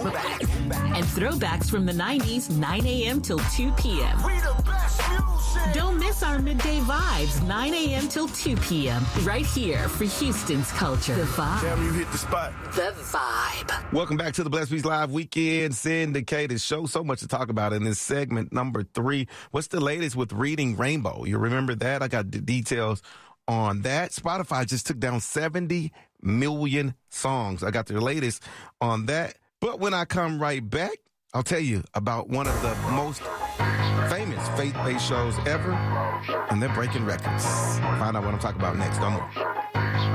And throwbacks from the 90s, 9 a.m. till 2 p.m. We the best music. Don't miss our midday vibes, 9 a.m. till 2 p.m. Right here for Houston's culture. The Vibe. Damn, you hit the spot. The Vibe. Welcome back to the Blessed Beats Live Weekend Syndicated Show. So much to talk about in this segment number 3. What's the latest with Reading Rainbow? You remember that? I got the details on that. Spotify just took down 70 million songs. I got the latest on that. But when I come right back, I'll tell you about one of the most famous faith-based shows ever, and they're breaking records. Find out what I'm talking about next. Don't move.